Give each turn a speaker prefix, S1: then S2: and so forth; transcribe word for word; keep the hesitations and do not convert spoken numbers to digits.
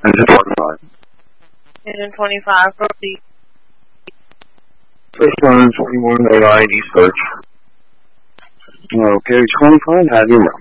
S1: Engine twenty-five.
S2: Engine twenty-five, proceed.
S1: First one, twenty-one, A I, East Search. Okay, twenty-five, have your route.